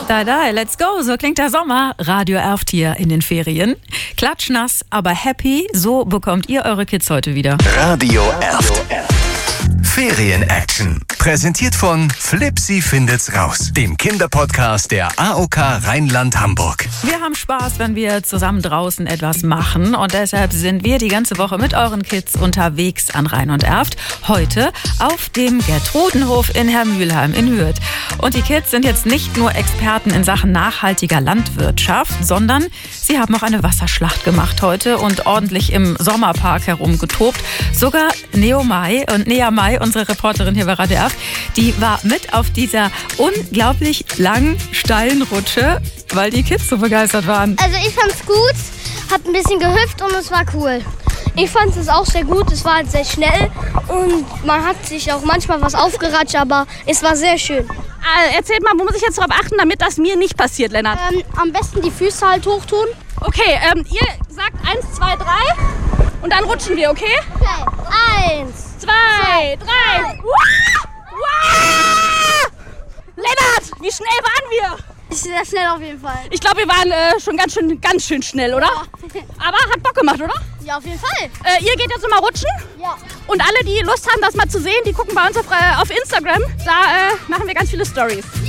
Da, let's go, so klingt der Sommer. Radio Erft-Tier in den Ferien. Klatschnass, aber happy, so bekommt ihr eure Kids heute wieder. Radio Erft. Ferien-Action. Präsentiert von Flipsi findet's raus, dem Kinderpodcast der AOK Rheinland-Hamburg. Wir haben Spaß, wenn wir zusammen draußen etwas machen und deshalb sind wir die ganze Woche mit euren Kids unterwegs an Rhein und Erft. Heute auf dem Gertrudenhof in Hermülheim in Hürth. Und die Kids sind jetzt nicht nur Experten in Sachen nachhaltiger Landwirtschaft, sondern sie haben auch eine Wasserschlacht gemacht heute und ordentlich im Sommerpark herumgetobt. Sogar Nea Mai, unsere Reporterin hier bei Radio Erft, die war mit auf dieser unglaublich langen, steilen Rutsche, weil die Kids so begeistert waren. Also ich fand's gut, hat ein bisschen gehüpft und es war cool. Ich fand es auch sehr gut, es war halt sehr schnell und man hat sich auch manchmal was aufgeratscht, aber es war sehr schön. Erzählt mal, wo muss ich jetzt drauf achten, damit das mir nicht passiert, Lennart? Am besten die Füße halt hoch tun. Okay, ihr sagt 1, 2, 3 und dann rutschen wir, okay? Okay, 1, 2, 3. Lennart, wie schnell waren wir? sehr schnell auf jeden Fall. Ich glaube, wir waren schon ganz schön schnell, oder? Ja. Aber hat Bock gemacht, oder? Ja, auf jeden Fall. Ihr geht jetzt mal rutschen? Ja. Und alle, die Lust haben, das mal zu sehen, die gucken bei uns auf Instagram. Da machen wir ganz viele Stories.